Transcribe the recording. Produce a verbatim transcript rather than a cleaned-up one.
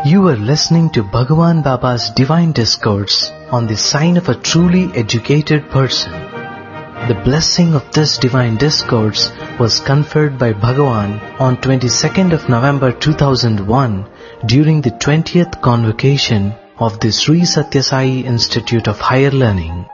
You are listening to Bhagavan Baba's Divine Discourse on the sign of a truly educated person. The blessing of this Divine Discourse was conferred by Bhagavan on twenty-second of November two thousand one during the twentieth convocation of the Sri Satya Sai Institute of Higher Learning.